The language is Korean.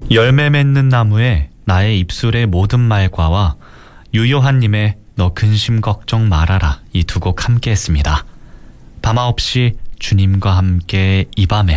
열매 맺는 나무에 나의 입술의 모든 말과와 유요한님의 너 근심 걱정 말아라, 이 두 곡 함께 했습니다. 밤아 없이 주님과 함께 이 밤에